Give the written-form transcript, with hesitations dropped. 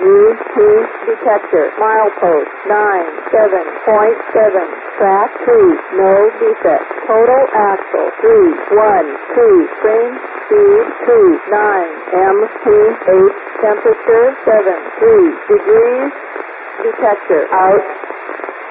U2 detector. Milepost 97.7. Track 2. No defect. Total axle 312. Spring speed 29. MT8. Temperature 73 degrees. Detector out.